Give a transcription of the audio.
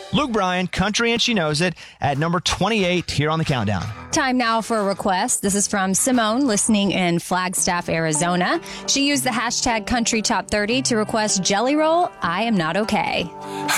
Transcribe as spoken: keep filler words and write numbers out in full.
Luke Bryan, Country and She Knows It, at number twenty-eight here on the countdown. Time now for a request. This is from Simone, listening in Flagstaff, Arizona. She used the hashtag Country Top thirty to request Jelly Roll, I Am Not Okay.